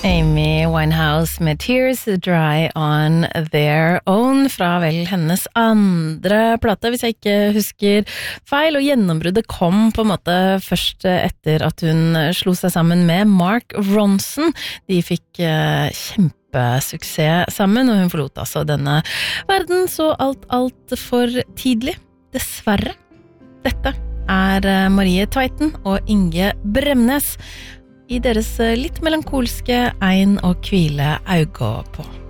Amy Winehouse med Tears Dry On Their Own fra vel hennes andre plate, hvis jeg ikke husker feil, og gjennombruddet kom på en måte først etter at hun slo seg sammen med Mark Ronson. De fikk kjempesuksess sammen, og hun forlot altså denne verden så alt for tidlig, dessverre. Dette Marie Tveiten og Inge Bremnes i deres litt melankolske Ein og hvile auga på.